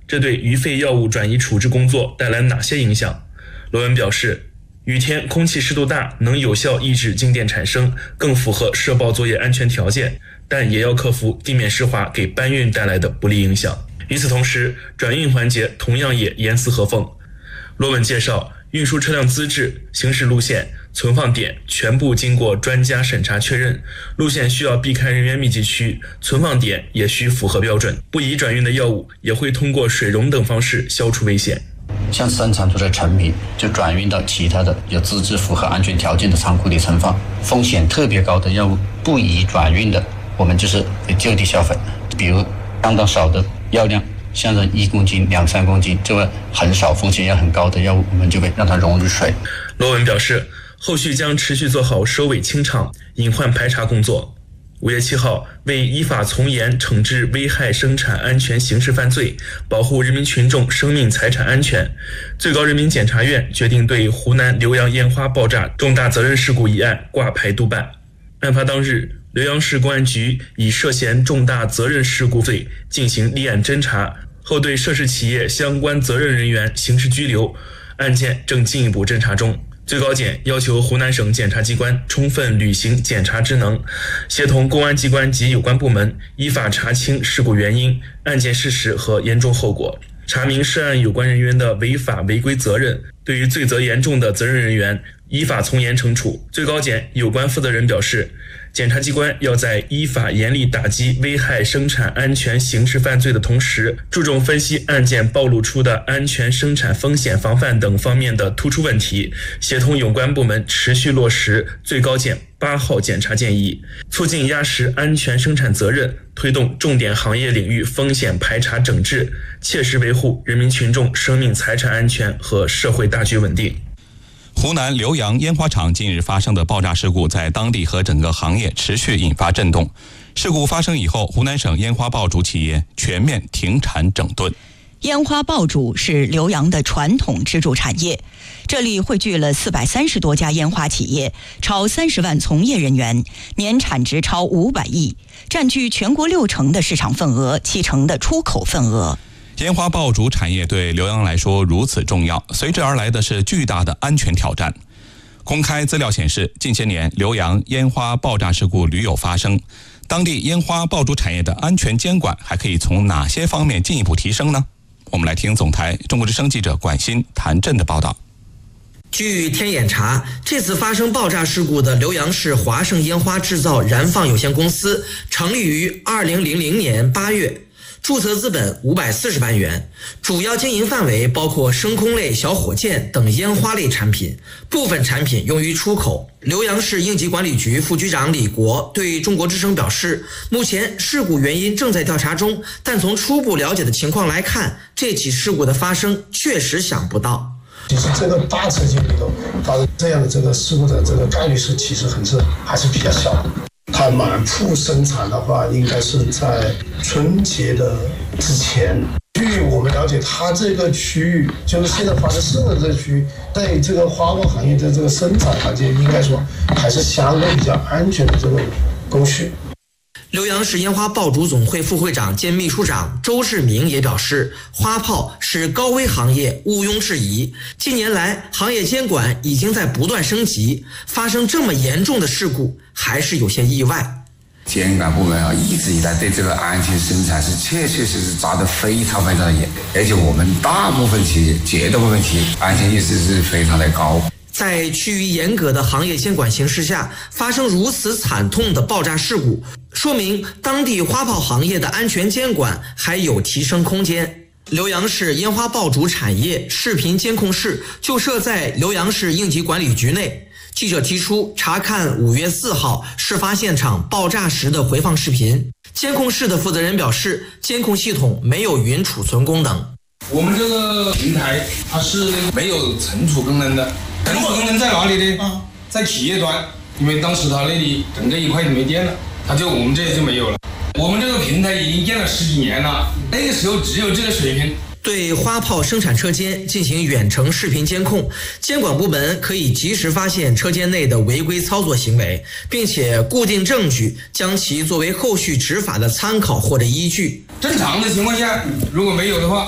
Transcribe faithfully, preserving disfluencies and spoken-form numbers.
这对余废药物转移处置工作带来哪些影响？罗文表示，雨天空气湿度大，能有效抑制静电产生，更符合涉爆作业安全条件，但也要克服地面湿滑给搬运带来的不利影响。与此同时，转运环节同样也严丝合缝。罗文介绍，运输车辆资质、行驶路线、存放点全部经过专家审查确认，路线需要避开人员密集区，存放点也需符合标准，不宜转运的药物也会通过水溶等方式消除危险。 像生产出的成品就转运到其他的有资质符合安全条件的仓库里存放，风险特别高的药物不宜转运的，我们就是就地销毁。比如相当少的药量，像是一公斤、两三公斤，这个很少风险也很高的药物，我们就会让它溶入水。 罗文表示，后续将持续做好收尾清场、隐患排查工作。五月七号，为依法从严惩治危害生产安全刑事犯罪，保护人民群众生命财产安全，最高人民检察院决定对湖南浏阳烟花爆炸重大责任事故一案挂牌督办。案发当日，浏阳市公安局以涉嫌重大责任事故罪进行立案侦查，后对涉事企业相关责任人员刑事拘留，案件正进一步侦查中。最高检要求湖南省检察机关充分履行检察职能，协同公安机关及有关部门依法查清事故原因、案件事实和严重后果，查明涉案有关人员的违法违规责任，对于罪责严重的责任人员依法从严惩处。最高检有关负责人表示，检察机关要在依法严厉打击危害生产安全刑事犯罪的同时，注重分析案件暴露出的安全生产风险防范等方面的突出问题，协同有关部门持续落实最高检八号检察建议，促进压实安全生产责任，推动重点行业领域风险排查整治，切实维护人民群众生命财产安全和社会大局稳定。 湖南浏阳烟花厂近日发生的爆炸事故，在当地和整个行业持续引发震动。事故发生以后，湖南省烟花爆竹企业全面停产整顿。 烟花爆竹是浏阳的传统支柱产业，这里汇聚了四百三十多家烟花企业，超三十万从业人员，年产值超五百亿，占据全国六成的市场份额，七成的出口份额。 烟花爆竹产业对浏阳来说如此重要，随之而来的是巨大的安全挑战。公开资料显示，近些年浏阳烟花爆炸事故屡有发生，当地烟花爆竹产业的安全监管还可以从哪些方面进一步提升呢？我们来听总台中国之声记者管鑫、谭震的报道。 据天眼查，这次发生爆炸事故的浏阳市华盛烟花制造燃放有限公司成立于二零零零年八月，注册资本五百四十万元，主要经营范围包括升空类、小火箭等烟花类产品，部分产品用于出口。浏阳市应急管理局副局长李国对中国之声表示，目前事故原因正在调查中，但从初步了解的情况来看，这起事故的发生确实想不到。 其实这个大车间里头发生这样的这个事故的这个概率是其实很是还是比较小的。它满铺生产的话，应该是在春节的之前。据我们了解，它这个区域就是现在发生事故的这个区域，对这个花炮行业的这个生产环境，应该说还是相对比较安全的这个工序。 浏阳市烟花爆竹总会副会长兼秘书长周志明也表示，花炮是高危行业，毋庸置疑。近年来，行业监管已经在不断升级，发生这么严重的事故，还是有些意外。 监管部门啊，一直以来对这个安全生产是确确实实抓得非常非常的严，而且我们大部分企业、绝大部分企业安全意识是非常的高。 在趋于严格的行业监管形势下，发生如此惨痛的爆炸事故，说明当地花炮行业的安全监管还有提升空间。浏阳市烟花爆竹产业视频监控室就设在浏阳市应急管理局内。记者提出查看五月四号事发现场爆炸时的回放视频，监控室的负责人表示，监控系统没有云储存功能。 我们这个平台它是没有存储功能的。存储功能在哪里呢？嗯，在企业端，因为当时它那里整个一块就没电了，它就我们这就没有了。我们这个平台已经建了十几年了，那个时候只有这个水平。 对花炮生产车间进行远程视频监控，监管部门可以及时发现车间内的违规操作行为，并且固定证据，将其作为后续执法的参考或者依据。 正常的情况下，如果没有的话，